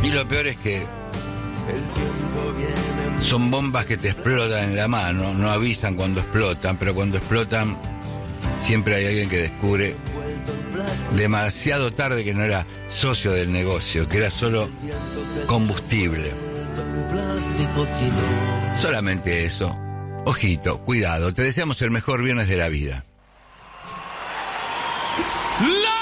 Y lo peor es que son bombas que te explotan en la mano, no avisan cuando explotan, pero cuando explotan siempre hay alguien que descubre demasiado tarde que no era socio del negocio, que era solo combustible. Solamente eso. Ojito, cuidado, te deseamos el mejor viernes de la vida.